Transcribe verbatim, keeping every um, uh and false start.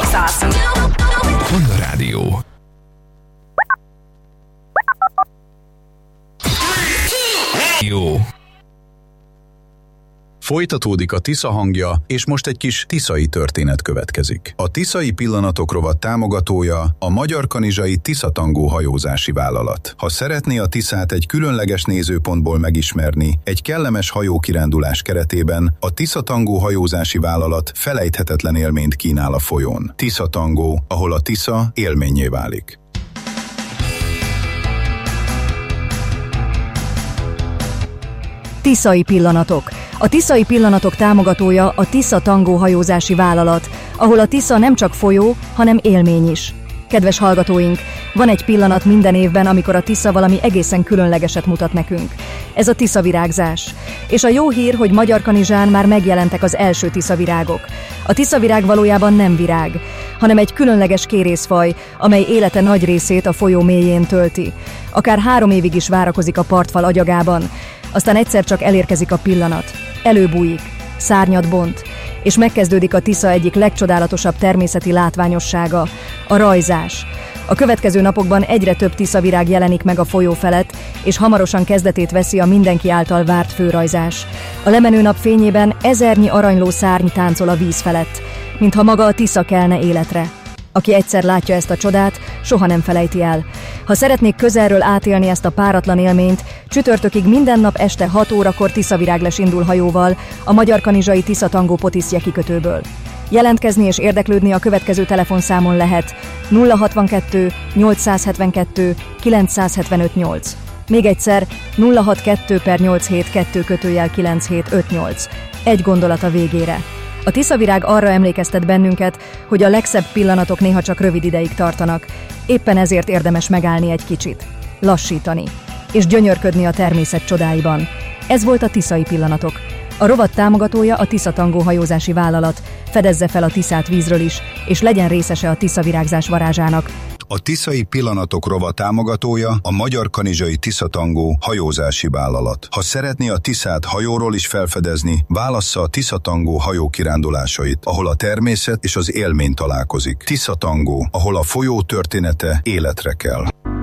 It's awesome. Honda Rádió. Jó. Folytatódik a Tisza hangja, és most egy kis tiszai történet következik. A Tiszai Pillanatok rovat támogatója a Magyar Kanizsai Tiszatangó hajózási vállalat. Ha szeretné a Tiszát egy különleges nézőpontból megismerni, egy kellemes hajókirándulás keretében a Tiszatangó hajózási vállalat felejthetetlen élményt kínál a folyón. Tiszatangó, ahol a Tisza élménnyé válik. Tiszai Pillanatok. A Tiszai Pillanatok támogatója a Tiszatangó hajózási vállalat, ahol a Tisza nem csak folyó, hanem élmény is. Kedves hallgatóink, van egy pillanat minden évben, amikor a Tisza valami egészen különlegeset mutat nekünk. Ez a tiszavirágzás. És a jó hír, hogy Magyarkanizsán már megjelentek az első tiszavirágok. A tiszavirág valójában nem virág, hanem egy különleges kérészfaj, amely élete nagy részét a folyó mélyén tölti. Akár három évig is várakozik a partfal agyagában, aztán egyszer csak elérkezik a pillanat. Előbújik, szárnyat bont, és megkezdődik a Tisza egyik legcsodálatosabb természeti látványossága, a rajzás. A következő napokban egyre több tiszavirág jelenik meg a folyó felett, és hamarosan kezdetét veszi a mindenki által várt főrajzás. A lemenő nap fényében ezernyi aranyló szárny táncol a víz felett, mintha maga a Tisza kelne életre. Aki egyszer látja ezt a csodát, soha nem felejti el. Ha szeretnék közelről átélni ezt a páratlan élményt, csütörtökig minden nap este hat órakor tiszavirágles indul hajóval a Magyar Kanizsai Tiszatangó Potisztje kikötőből. Jelentkezni és érdeklődni a következő telefonszámon lehet nulla hatvankettő nyolcszázhetvenkettő kilencszázhetvenöt nyolc. Még egyszer nulla hatvankettő per nyolcszázhetvenkettő kötőjel kilencszázhetvenöt. Egy gondolat a végére. A tiszavirág arra emlékeztet bennünket, hogy a legszebb pillanatok néha csak rövid ideig tartanak. Éppen ezért érdemes megállni egy kicsit, lassítani, és gyönyörködni a természet csodáiban. Ez volt a Tiszai Pillanatok. A rovat támogatója a Tiszatangó hajózási vállalat. Fedezze fel a Tiszát vízről is, és legyen részese a tiszavirágzás varázsának. A Tiszai Pillanatok rovat támogatója a Magyar Kanizsai Tiszatangó hajózási vállalat. Ha szeretné a Tiszát hajóról is felfedezni, válassza a Tiszatangó hajókirándulásait, ahol a természet és az élmény találkozik. Tiszatangó, ahol a folyó története életre kell.